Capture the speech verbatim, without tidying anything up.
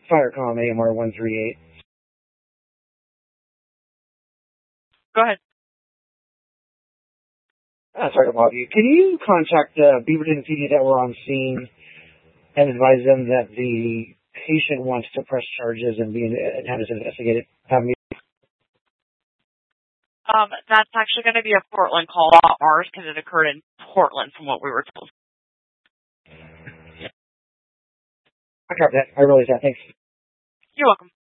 Firecom A M R one three eight. Go ahead. Uh, sorry to bother you. Can you contact uh, Beaverton P D that were on scene and advise them that the patient wants to press charges and be and have this investigated? Have me. Um, that's actually going to be a Portland call, not ours, because it occurred in Portland, from what we were told. I got that. I realize that. Thanks. You're welcome.